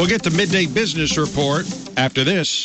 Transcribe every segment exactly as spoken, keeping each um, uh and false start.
We'll get the Midday Business Report after this.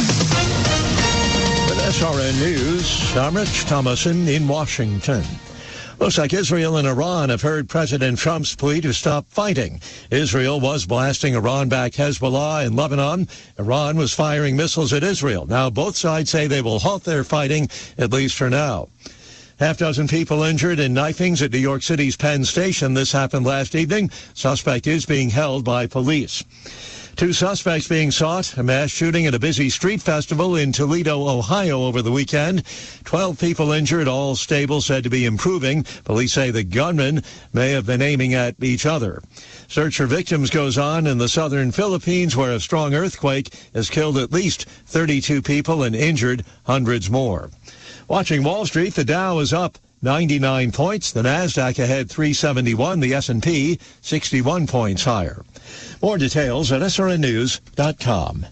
With S R N News, I'm Rich Thomason in Washington. Looks like Israel and Iran have heard President Trump's plea to stop fighting. Israel was blasting Iran-backed Hezbollah in Lebanon. Iran was firing missiles at Israel. Now both sides say they will halt their fighting, at least for now. Half dozen people injured in knifings at New York City's Penn Station. This happened last evening. Suspect is being held by police. Two suspects being sought. A mass shooting at a busy street festival in Toledo, Ohio over the weekend. Twelve people injured, all stable, said to be improving. Police say the gunmen may have been aiming at each other. Search for victims goes on in the southern Philippines, where a strong earthquake has killed at least thirty-two people and injured hundreds more. Watching Wall Street, the Dow is up ninety-nine points. The Nasdaq ahead three seventy-one. The S and P sixty-one points higher. More details at S R N news dot com.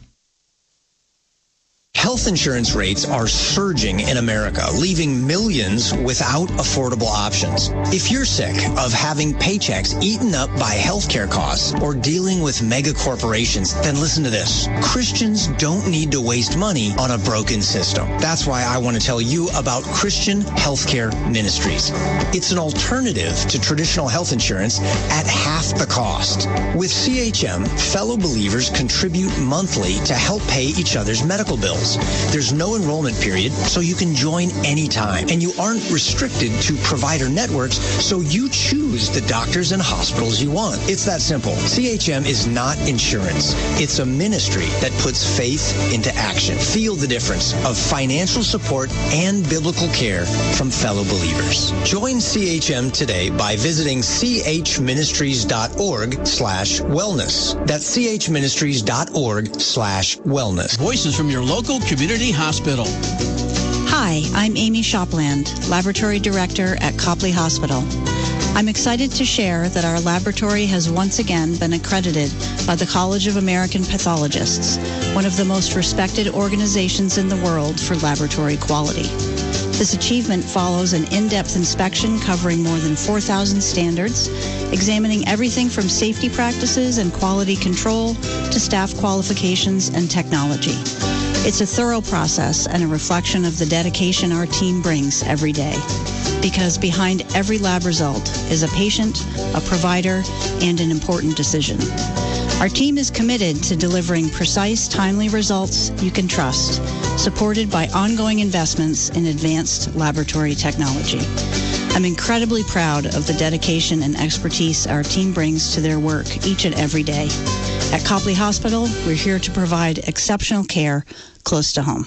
Health insurance rates are surging in America, leaving millions without affordable options. If you're sick of having paychecks eaten up by healthcare costs or dealing with mega corporations, then listen to this. Christians don't need to waste money on a broken system. That's why I want to tell you about Christian Healthcare Ministries. It's an alternative to traditional health insurance at half the cost. With C H M, fellow believers contribute monthly to help pay each other's medical bills. There's no enrollment period, so you can join anytime. And you aren't restricted to provider networks, so you choose the doctors and hospitals you want. It's that simple. C H M is not insurance. It's a ministry that puts faith into action. Feel the difference of financial support and biblical care from fellow believers. Join C H M today by visiting chministries.org slash wellness. That's chministries.org slash wellness. Voices from your local community hospital. Hi, I'm Amy Shopland, Laboratory Director at Copley Hospital. I'm excited to share that our laboratory has once again been accredited by the College of American Pathologists, one of the most respected organizations in the world for laboratory quality. This achievement follows an in-depth inspection covering more than four thousand standards, examining everything from safety practices and quality control to staff qualifications and technology. It's a thorough process and a reflection of the dedication our team brings every day. Because behind every lab result is a patient, a provider, and an important decision. Our team is committed to delivering precise, timely results you can trust, supported by ongoing investments in advanced laboratory technology. I'm incredibly proud of the dedication and expertise our team brings to their work each and every day. At Copley Hospital, we're here to provide exceptional care close to home.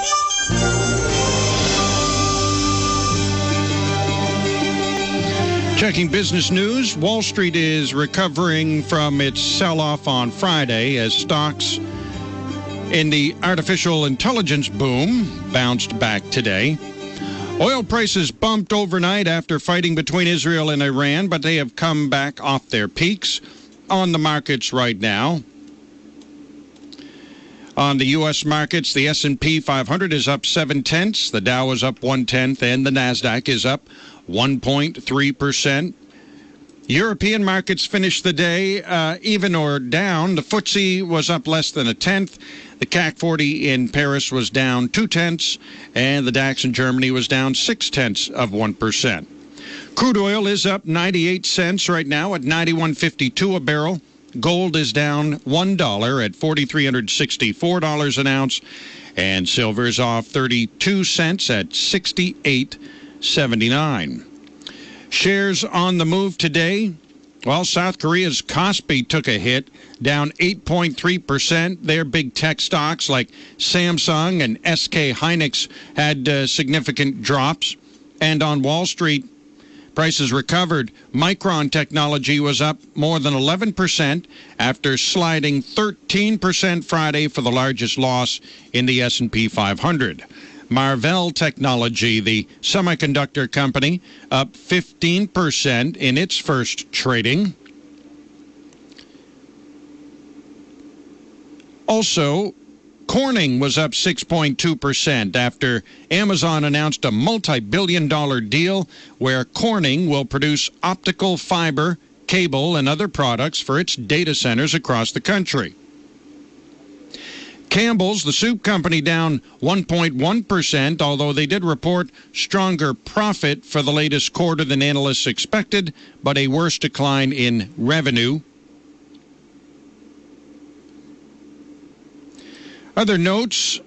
Checking business news, Wall Street is recovering from its sell-off on Friday as stocks in the artificial intelligence boom bounced back today. Oil prices bumped overnight after fighting between Israel and Iran, but they have come back off their peaks on the markets right now. On the U S markets, the S and P five hundred is up seven tenths, the Dow is up one tenth, and the Nasdaq is up one point three percent. European markets finished the day uh, even or down. The F T S E was up less than a tenth. The C A C forty in Paris was down two tenths, and the DAX in Germany was down six tenths of one percent. Crude oil is up ninety-eight cents right now at ninety-one fifty-two a barrel. Gold is down one dollar at four thousand three hundred sixty-four dollars an ounce, and silver is off thirty-two cents at sixty-eight seventy-nine. Shares on the move today. Well, South Korea's Kospi took a hit, down eight point three percent. Their big tech stocks like Samsung and S K Hynix had uh, significant drops. And on Wall Street, prices recovered. Micron Technology was up more than eleven percent after sliding thirteen percent Friday for the largest loss in the S and P five hundred. Marvell Technology, the semiconductor company, up fifteen percent in its first trading. Also, Corning was up six point two percent after Amazon announced a multi-billion dollar deal where Corning will produce optical fiber, cable, and other products for its data centers across the country. Campbell's, the soup company, down one point one percent, although they did report stronger profit for the latest quarter than analysts expected, but a worse decline in revenue. Other notes,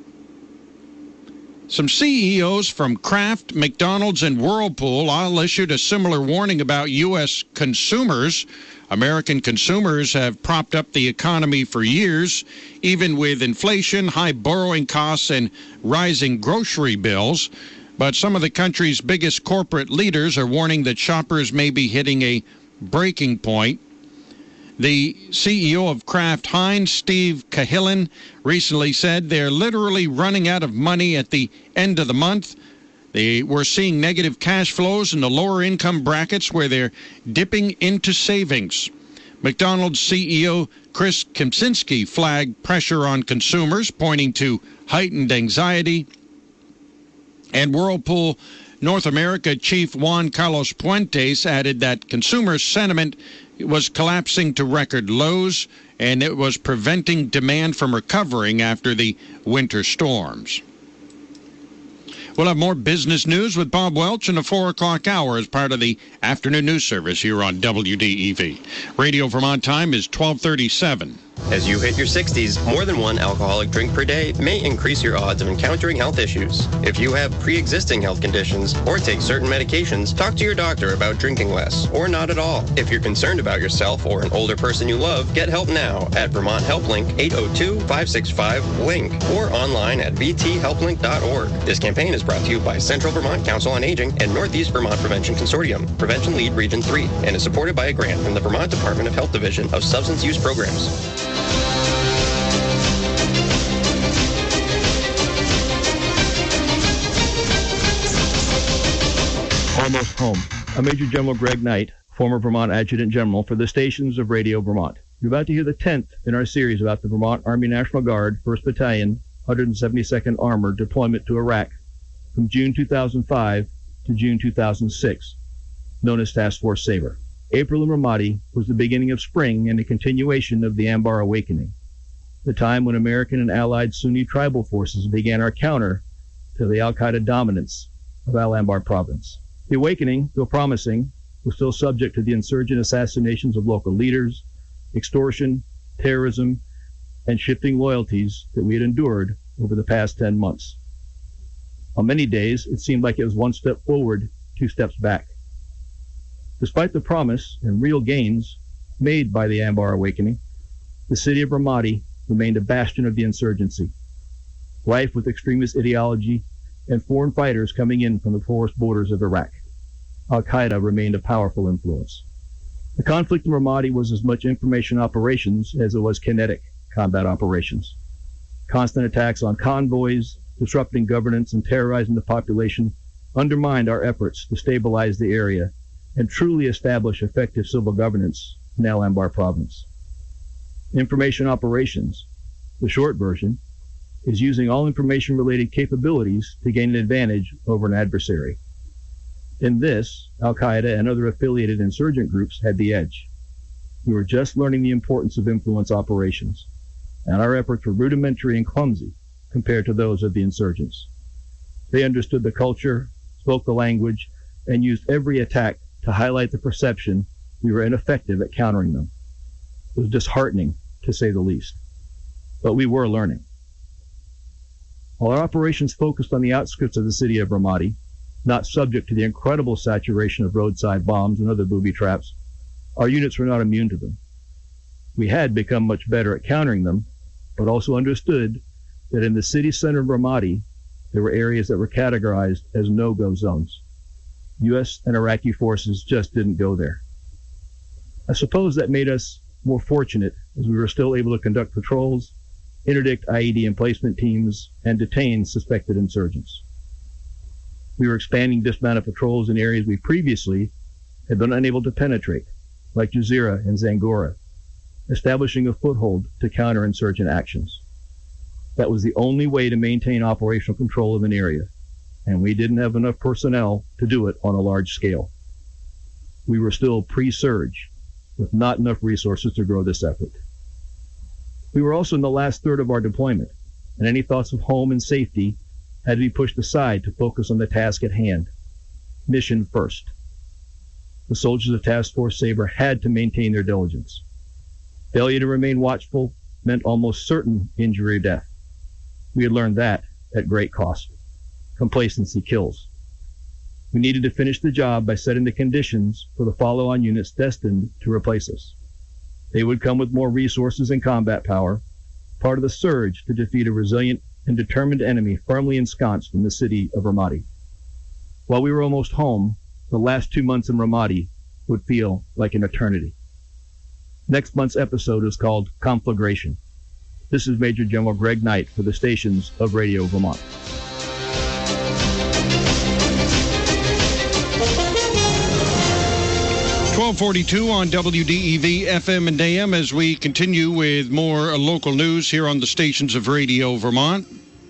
some C E Os from Kraft, McDonald's, and Whirlpool all issued a similar warning about U S consumers. American consumers have propped up the economy for years, even with inflation, high borrowing costs, and rising grocery bills. But some of the country's biggest corporate leaders are warning that shoppers may be hitting a breaking point. The C E O of Kraft Heinz, Steve Cahillin, recently said they're literally running out of money at the end of the month. They were seeing negative cash flows in the lower income brackets where they're dipping into savings. McDonald's C E O Chris Kempczynski flagged pressure on consumers, pointing to heightened anxiety. And Whirlpool North America Chief Juan Carlos Puentes added that consumer sentiment was collapsing to record lows, and it was preventing demand from recovering after the winter storms. We'll have more business news with Bob Welch in the four o'clock hour as part of the afternoon news service here on W D E V. Radio Vermont time is twelve thirty-seven. As you hit your sixties, more than one alcoholic drink per day may increase your odds of encountering health issues. If you have pre-existing health conditions or take certain medications, talk to your doctor about drinking less or not at all. If you're concerned about yourself or an older person you love, get help now at Vermont HelpLink eight oh two, five six five, LINK or online at v t help link dot org. This campaign is brought to you by Central Vermont Council on Aging and Northeast Vermont Prevention Consortium, Prevention Lead Region three, and is supported by a grant from the Vermont Department of Health Division of Substance Use Programs. Almost home. I'm Major General Greg Knight, former Vermont Adjutant General for the stations of Radio Vermont. You're about to hear the tenth in our series about the Vermont Army National Guard, first Battalion, one hundred seventy-second Armored deployment to Iraq from June two thousand five to June two thousand six, known as Task Force Sabre. April in Ramadi was the beginning of spring and a continuation of the Anbar Awakening, the time when American and allied Sunni tribal forces began our counter to the al-Qaeda dominance of Al-Anbar province. The awakening, though promising, was still subject to the insurgent assassinations of local leaders, extortion, terrorism, and shifting loyalties that we had endured over the past ten months. On many days, it seemed like it was one step forward, two steps back. Despite the promise and real gains made by the Anbar Awakening, the city of Ramadi remained a bastion of the insurgency, rife with extremist ideology and foreign fighters coming in from the porous borders of Iraq. Al-Qaeda remained a powerful influence. The conflict in Ramadi was as much information operations as it was kinetic combat operations. Constant attacks on convoys, disrupting governance and terrorizing the population undermined our efforts to stabilize the area and truly establish effective civil governance in Al-Anbar province. Information operations, the short version, is using all information-related capabilities to gain an advantage over an adversary. In this, Al-Qaeda and other affiliated insurgent groups had the edge. We were just learning the importance of influence operations, and our efforts were rudimentary and clumsy compared to those of the insurgents. They understood the culture, spoke the language, and used every attack to highlight the perception we were ineffective at countering them. It was disheartening, to say the least. But we were learning. While our operations focused on the outskirts of the city of Ramadi, not subject to the incredible saturation of roadside bombs and other booby traps, our units were not immune to them. We had become much better at countering them, but also understood that in the city center of Ramadi, there were areas that were categorized as no-go zones. U S and Iraqi forces just didn't go there. I suppose that made us more fortunate as we were still able to conduct patrols, interdict I E D emplacement teams, and detain suspected insurgents. We were expanding dismounted patrols in areas we previously had been unable to penetrate, like Jazeera and Zangora, establishing a foothold to counter insurgent actions. That was the only way to maintain operational control of an area, and we didn't have enough personnel to do it on a large scale. We were still pre-surge, with not enough resources to grow this effort. We were also in the last third of our deployment, and any thoughts of home and safety had to be pushed aside to focus on the task at hand. Mission first. The soldiers of Task Force Sabre had to maintain their diligence. Failure to remain watchful meant almost certain injury or death. We had learned that at great cost. Complacency kills. We needed to finish the job by setting the conditions for the follow-on units destined to replace us. They would come with more resources and combat power, part of the surge to defeat a resilient and determined enemy firmly ensconced in the city of Ramadi. While we were almost home, the last two months in Ramadi would feel like an eternity. Next month's episode is called Conflagration. This is Major General Greg Knight for the stations of Radio Vermont. twelve forty-two on W D E V F M and A M as we continue with more local news here on the stations of Radio Vermont.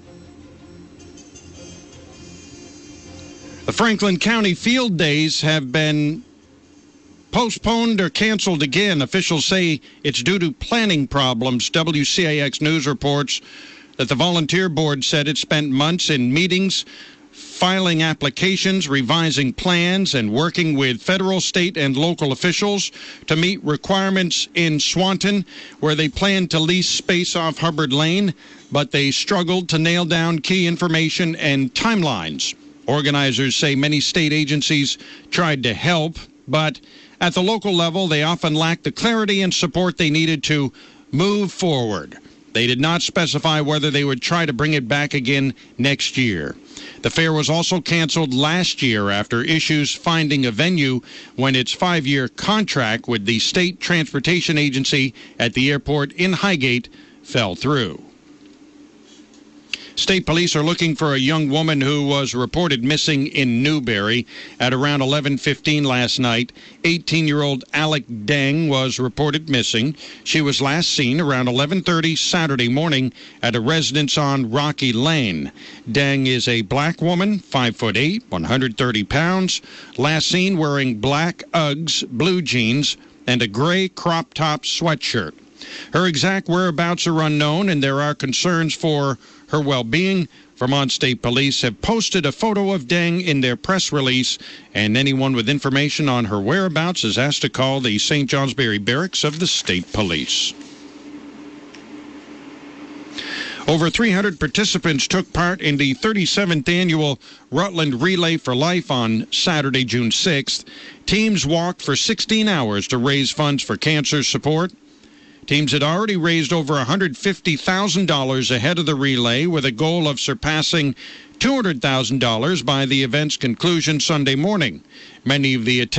The Franklin County Field Days have been postponed or canceled again. Officials say it's due to planning problems. W C A X News reports that the volunteer board said it spent months in meetings, filing applications, revising plans, and working with federal, state, and local officials to meet requirements in Swanton, where they planned to lease space off Hubbard Lane, but they struggled to nail down key information and timelines. Organizers say many state agencies tried to help, but at the local level, they often lacked the clarity and support they needed to move forward. They did not specify whether they would try to bring it back again next year. The fair was also canceled last year after issues finding a venue when its five-year contract with the State Transportation Agency at the airport in Highgate fell through. State police are looking for a young woman who was reported missing in Newberry at around eleven fifteen last night. eighteen-year-old Alec Deng was reported missing. She was last seen around eleven thirty Saturday morning at a residence on Rocky Lane. Deng is a black woman, five foot eight, one hundred thirty pounds, last seen wearing black Uggs, blue jeans, and a gray crop top sweatshirt. Her exact whereabouts are unknown, and there are concerns for her well-being. Vermont State Police have posted a photo of Deng in their press release, and anyone with information on her whereabouts is asked to call the Saint Johnsbury Barracks of the State Police. Over three hundred participants took part in the thirty-seventh Annual Rutland Relay for Life on Saturday, June sixth. Teams walked for sixteen hours to raise funds for cancer support. Teams had already raised over one hundred fifty thousand dollars ahead of the relay, with a goal of surpassing two hundred thousand dollars by the event's conclusion Sunday morning. Many of the